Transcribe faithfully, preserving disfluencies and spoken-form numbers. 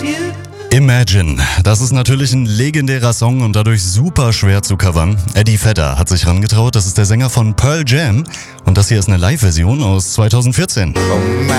Imagine, das ist natürlich ein legendärer Song und dadurch super schwer zu covern. Eddie Vedder hat sich rangetraut, das ist der Sänger von Pearl Jam und das hier ist eine Live-Version aus zweitausendvierzehn.